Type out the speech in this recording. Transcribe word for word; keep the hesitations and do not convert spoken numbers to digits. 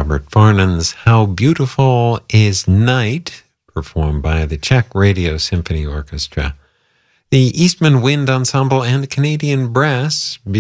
Robert Farnon's How Beautiful Is Night, performed by the Czech Radio Symphony Orchestra, the Eastman Wind Ensemble, and the Canadian Brass.